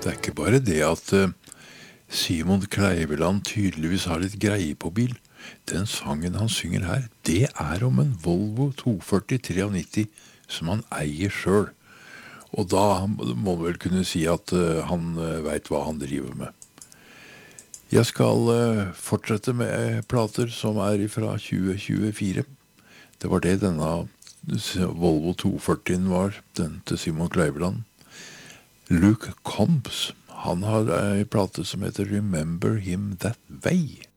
Det ikke bare det at Simon Kleiveland tydeligvis har litt greie på bil. Den sangen han synger her, det om en Volvo 240 93 som han eier selv. Og da må man vel kunne si at han vet hva han driver med. Jeg skal fortsette med plater som fra 2024. Det var det denne Volvo 240 var, den til Simon Kleiveland. Luke Combs, han har en plate som heter Remember Him That Way.